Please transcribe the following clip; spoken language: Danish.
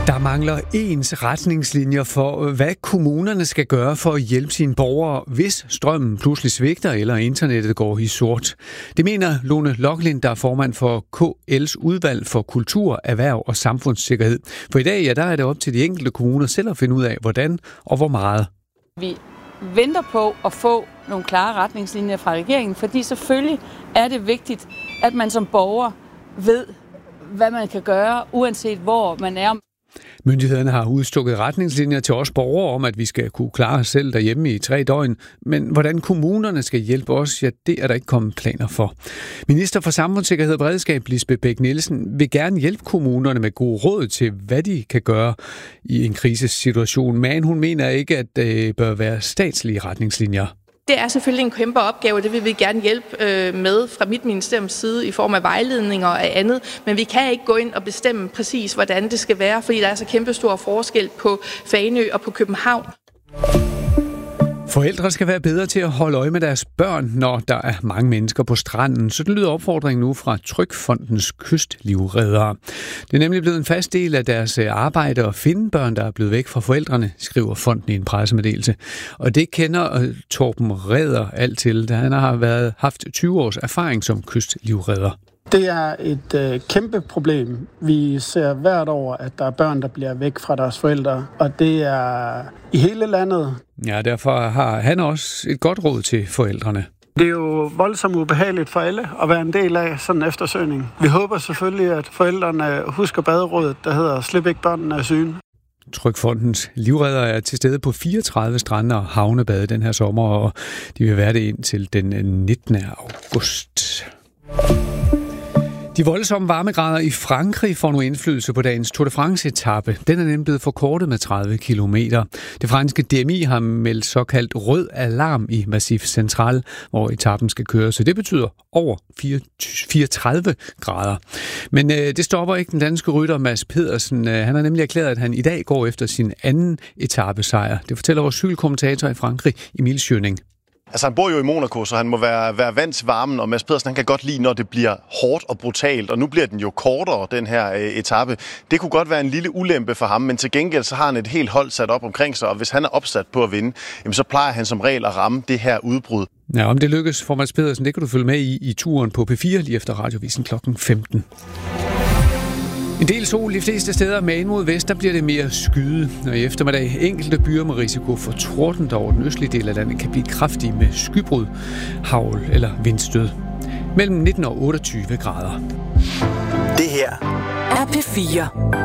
Der mangler ens retningslinjer for, hvad kommunerne skal gøre for at hjælpe sine borgere, hvis strømmen pludselig svigter eller internettet går i sort. Det mener Lone Loklind, der er formand for KL's udvalg for kultur, erhverv og samfundssikkerhed. For i dag der er det op til de enkelte kommuner selv at finde ud af, hvordan og hvor meget. Vi venter på at få nogle klare retningslinjer fra regeringen, fordi selvfølgelig er det vigtigt, at man som borger ved, hvad man kan gøre, uanset hvor man er. Myndighederne har udstukket retningslinjer til os borgere om, at vi skal kunne klare os selv derhjemme i 3 døgn. Men hvordan kommunerne skal hjælpe os, ja, det er der ikke kommet planer for. Minister for Samfundssikkerhed og Beredskab, Lisbeth Bech-Nielsen, vil gerne hjælpe kommunerne med gode råd til, hvad de kan gøre i en krisesituation. Men hun mener ikke, at det bør være statslige retningslinjer. Det er selvfølgelig en kæmpe opgave, og det vil vi gerne hjælpe med fra mit ministeriums side i form af vejledninger og andet. Men vi kan ikke gå ind og bestemme præcis, hvordan det skal være, fordi der er så kæmpe stor forskel på Fanø og på København. Forældre skal være bedre til at holde øje med deres børn, når der er mange mennesker på stranden. Så det lyder opfordringen nu fra Trygfondens kystlivreddere. Det er nemlig blevet en fast del af deres arbejde at finde børn, der er blevet væk fra forældrene, skriver fonden i en pressemeddelelse. Og det kender Torben Redder alt til, da han har haft 20 års erfaring som kystlivredder. Det er et kæmpe problem. Vi ser hvert år, at der er børn, der bliver væk fra deres forældre, og det er i hele landet. Ja, derfor har han også et godt råd til forældrene. Det er jo voldsomt ubehageligt for alle at være en del af sådan en eftersøgning. Vi håber selvfølgelig, at forældrene husker baderådet, der hedder Slip ikke børnene af syne. Trygfondens livredder er til stede på 34 strande og havnebade den her sommer, og de vil være det indtil den 19. august. De voldsomme varmegrader i Frankrig får nu indflydelse på dagens Tour de France-etape. Den er nemlig blevet forkortet med 30 kilometer. Det franske DMI har meldt såkaldt rød alarm i Massif Central, hvor etappen skal køre, så det betyder over 34 grader. Men det stopper ikke den danske rytter Mads Pedersen. Han har nemlig erklæret, at han i dag går efter sin anden etapesejr. Det fortæller vores cykelkommentator i Frankrig, Emil Schøning. Altså han bor jo i Monaco, så han må være vant til varmen, og Mads Pedersen han kan godt lide, når det bliver hårdt og brutalt, og nu bliver den jo kortere, den her etape. Det kunne godt være en lille ulempe for ham, men til gengæld så har han et helt hold sat op omkring sig, og hvis han er opsat på at vinde, jamen, så plejer han som regel at ramme det her udbrud. Ja, om det lykkes for Mads Pedersen, det kan du følge med i turen på P4 lige efter radiovisen kl. 15. En del sol de fleste steder, men mod vest, der bliver det mere skyde. Og i eftermiddag enkelte byer med risiko for torden, der over den østlige del af landet kan blive kraftige med skybrud, hagl eller vindstød. Mellem 19 og 28 grader. Det her er P4.